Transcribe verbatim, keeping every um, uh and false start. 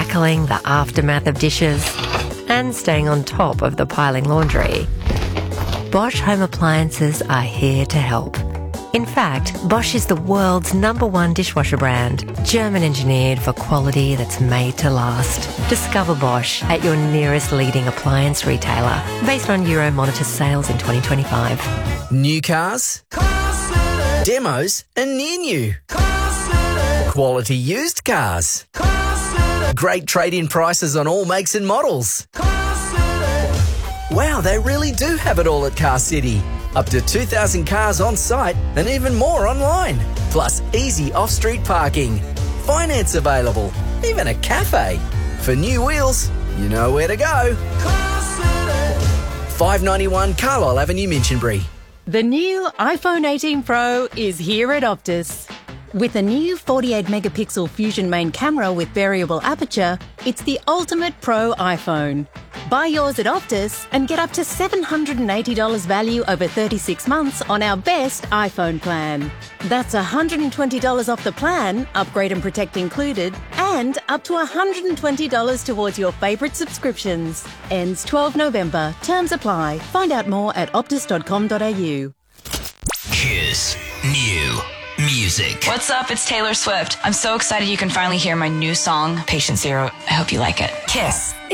tackling the aftermath of dishes and staying on top of the piling laundry, Bosch home appliances are here to help. In fact, Bosch is the world's number one dishwasher brand, German-engineered for quality that's made to last. Discover Bosch at your nearest leading appliance retailer, based on Euromonitor sales in twenty twenty-five. New cars, demos and near new, quality used cars, great trade-in prices on all makes and models. Wow, they really do have it all at Car City. Up to two thousand cars on site and even more online. Plus easy off-street parking. Finance available. Even a cafe. For new wheels, you know where to go. five ninety-one Carlisle Avenue, Minchinbury. The new iPhone eighteen Pro is here at Optus. With a new forty-eight megapixel Fusion main camera with variable aperture, it's the ultimate pro iPhone. Buy yours at Optus and get up to seven hundred eighty dollars value over thirty-six months on our best iPhone plan. That's one hundred twenty dollars off the plan, upgrade and protect included, and up to one hundred twenty dollars towards your favourite subscriptions. Ends twelfth November. Terms apply. Find out more at optus dot com dot a u. Kiss New Music. What's up? It's Taylor Swift. I'm so excited you can finally hear my new song, Patient Zero. I hope you like it. Kiss.